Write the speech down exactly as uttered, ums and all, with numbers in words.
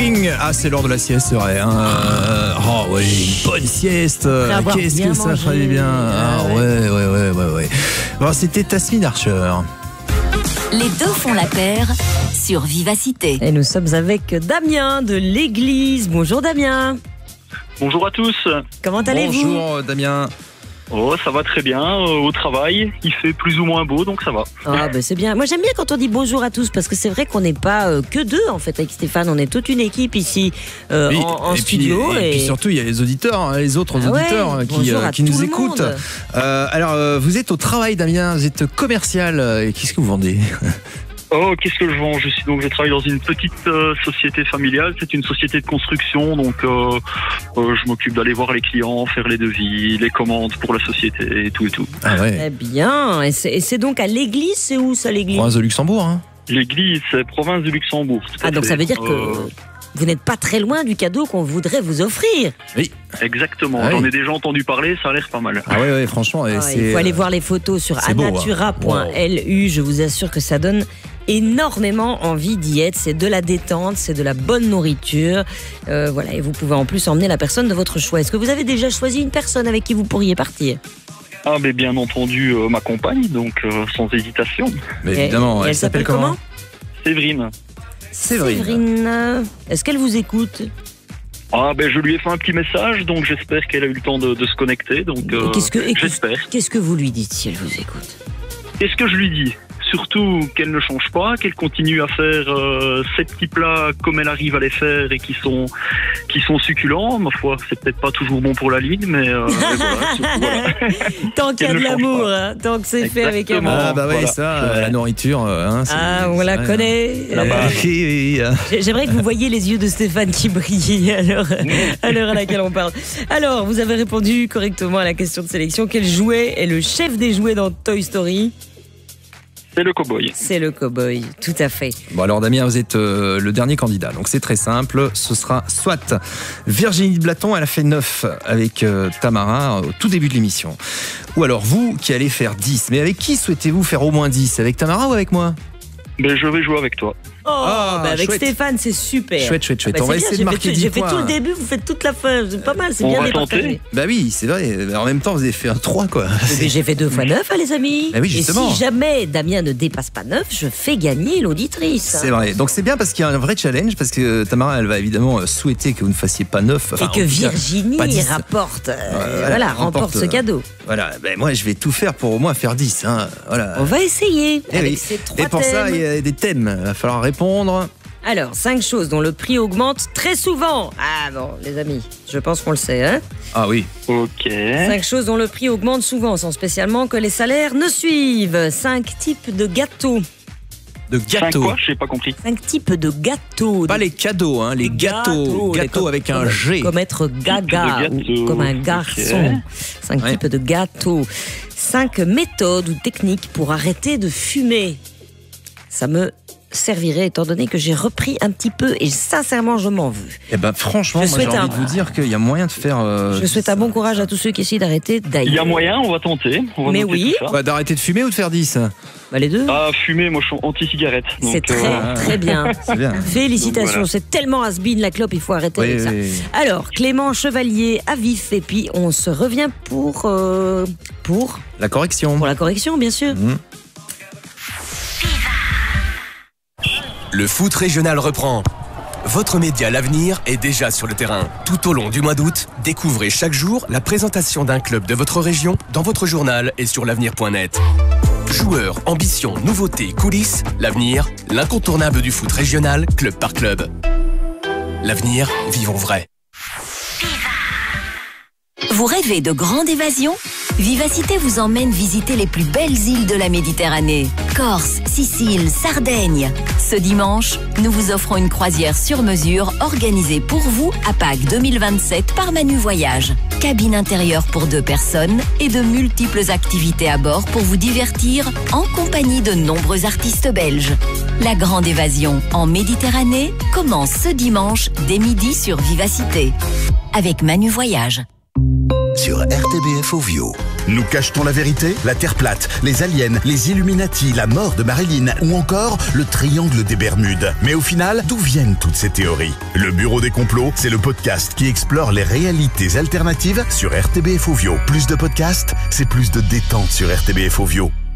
King. Ah, c'est l'heure de la sieste, c'est vrai. Hein. Euh, oh, ouais, une bonne sieste. Qu'est-ce que ça ferait bien. Ah, ouais, ouais, ouais, ouais, ouais. Bon, c'était Tasmin Archer. Les deux font la paire sur Vivacité. Et nous sommes avec Damien de l'église. Bonjour Damien. Bonjour à tous. Comment allez-vous ? Bonjour Damien. Oh, ça va très bien, euh, au travail, il fait plus ou moins beau, donc ça va. Ah ben c'est bien. Moi j'aime bien quand on dit bonjour à tous, parce que c'est vrai qu'on n'est pas euh, que deux en fait avec Stéphane, on est toute une équipe ici euh, oui, en, en et studio. Puis, et... et puis surtout il y a les auditeurs, hein, les autres ah auditeurs ouais, qui, euh, qui nous écoutent. Euh, alors euh, vous êtes au travail Damien, vous êtes commercial, et qu'est-ce que vous vendez ? Oh, qu'est-ce que je vends ? Je suis donc, je travaille dans une petite euh, société familiale. C'est une société de construction, donc euh, euh, je m'occupe d'aller voir les clients, faire les devis, les commandes pour la société et tout et tout. Ah ouais. Très bien. Et c'est, et c'est donc à l'église, c'est où ça l'église ? Province de Luxembourg, hein. L'église, c'est province de Luxembourg. Ah donc fait. ça veut dire que euh... vous n'êtes pas très loin du cadeau qu'on voudrait vous offrir. Oui. Exactement. Ah oui. J'en ai déjà entendu parler, ça a l'air pas mal. Ah ouais, ouais franchement. Et Ah, c'est... il faut aller voir les photos sur anatura point l u. Wow. Je vous assure que ça donne énormément envie d'y être. C'est de la détente, c'est de la bonne nourriture. Euh, voilà, et vous pouvez en plus emmener la personne de votre choix. Est-ce que vous avez déjà choisi une personne avec qui vous pourriez partir ? Ah, mais bien entendu, euh, ma compagne, donc euh, sans hésitation. Mais évidemment, et elle, elle s'appelle, s'appelle comment ? Séverine. Séverine. Séverine. Est-ce qu'elle vous écoute ? Ah ben je lui ai fait un petit message, donc j'espère qu'elle a eu le temps de, de se connecter. Donc euh, qu'est-ce que, j'espère. Qu'est-ce que vous lui dites si elle vous écoute ? Qu'est-ce que je lui dis ? Surtout qu'elle ne change pas, qu'elle continue à faire euh, ces petits plats comme elle arrive à les faire et qui sont qui sont succulents. Ma foi, c'est peut-être pas toujours bon pour la ligne, mais, euh, mais voilà, surtout, voilà. Tant qu'il y a de l'amour, hein, tant que c'est Exactement. fait avec amour. Ah bah ouais, voilà. ça, euh, la nourriture, hein, c'est, ah on c'est la vrai, connaît. Euh, J'aimerais que vous voyiez les yeux de Stéphane qui brillaient à l'heure, à l'heure à laquelle on parle. Alors, vous avez répondu correctement à la question de sélection. Quel jouet est le chef des jouets dans Toy Story ? C'est le cow-boy. C'est le cow-boy, tout à fait. Bon alors Damien, vous êtes euh, le dernier candidat, donc c'est très simple. Ce sera soit Virginie de Blaton, elle a fait neuf avec euh, Tamara au tout début de l'émission. Ou alors vous qui allez faire dix. Mais avec qui souhaitez-vous faire au moins dix ? Avec Tamara ou avec moi ? Ben, je vais jouer avec toi. Oh, ah, bah avec chouette. Stéphane, c'est super. Chouette, chouette, chouette. Bah, on va bien, essayer de marquer dix J'ai points. fait tout le début, vous faites toute la fin. C'est pas mal, c'est on bien va départagé. Bah oui, c'est vrai. En même temps, vous avez fait un trois, quoi. Mais j'ai fait deux fois neuf, hein, les amis. Bah oui, justement. Et si jamais Damien ne dépasse pas neuf, je fais gagner l'auditrice. Hein. C'est vrai. Donc c'est bien parce qu'il y a un vrai challenge, parce que Tamara, elle va évidemment souhaiter que vous ne fassiez pas neuf. Enfin, et que Virginie rapporte, euh, euh, voilà, voilà, remporte, remporte ce cadeau. Voilà, ben moi je vais tout faire pour au moins faire dix. Hein. Voilà. On va essayer. Et, avec oui. ces trois et pour thèmes. ça, il y a des thèmes. Il va falloir répondre. Alors, cinq choses dont le prix augmente très souvent. Ah bon, les amis, je pense qu'on le sait, hein ? Ah oui. Ok. Cinq choses dont le prix augmente souvent, sans spécialement que les salaires ne suivent. Cinq types de gâteaux. De gâteaux. Cinq quoi ? J'ai pas compris. Cinq types de gâteaux. Pas les cadeaux, hein, les gâteaux. Gâteaux, gâteaux avec un G. Comme être gaga ou comme un garçon. Okay. Cinq ouais. types de gâteaux. Cinq méthodes ou techniques pour arrêter de fumer. Ça me servirait étant donné que j'ai repris un petit peu et sincèrement je m'en veux. Eh ben franchement, je moi j'ai envie un... de vous dire qu'il y a moyen de faire. Euh, je souhaite un bon courage à tous ceux qui essaient d'arrêter d'ailleurs. Il y a moyen, on va tenter. On va Mais oui. Bah, d'arrêter de fumer ou de faire dix ? Bah les deux. Ah, fumer, moi je suis anti-cigarette. Donc, c'est très euh... très bien. C'est bien. Félicitations, voilà. C'est tellement has-been la clope, il faut arrêter oui, avec ça. Oui. Alors, Clément Chevalier à vif et puis on se revient pour euh, pour la correction. Pour la correction, bien sûr. Mmh. Le foot régional reprend. Votre média L'Avenir est déjà sur le terrain. Tout au long du mois d'août, découvrez chaque jour la présentation d'un club de votre région dans votre journal et sur l'avenir point net. Joueurs, ambitions, nouveautés, coulisses, L'Avenir, l'incontournable du foot régional, club par club. L'Avenir, vivons vrai. Vous rêvez de grande évasion ? Vivacité vous emmène visiter les plus belles îles de la Méditerranée. Corse, Sicile, Sardaigne. Ce dimanche, nous vous offrons une croisière sur mesure organisée pour vous à Pâques deux mille vingt-sept par Manu Voyage. Cabine intérieure pour deux personnes et de multiples activités à bord pour vous divertir en compagnie de nombreux artistes belges. La grande évasion en Méditerranée commence ce dimanche dès midi sur Vivacité. Avec Manu Voyage. Sur R T B F Ovio. Nous cache-t-on la vérité? La Terre plate, les aliens, les Illuminati, la mort de Marilyn ou encore le triangle des Bermudes. Mais au final, d'où viennent toutes ces théories? Le Bureau des complots, c'est le podcast qui explore les réalités alternatives sur R T B F Ovio. Plus de podcasts, c'est plus de détente sur R T B F Ovio.